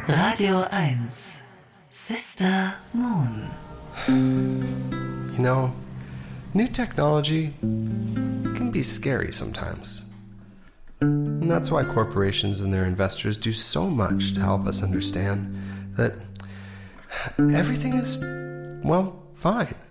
Radio 1 Sister Moon. You know, new technology can be scary sometimes. And that's why corporations and their investors do so much to help us understand that everything is, well, fine.